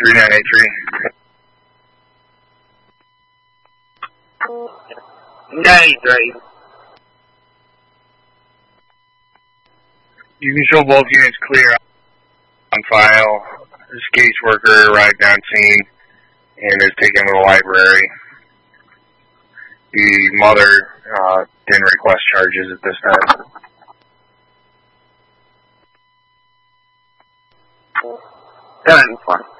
3983. 93. You can show both units clear on file. This caseworker arrived on scene and is taken to the library. The mother didn't request charges at this time. 74.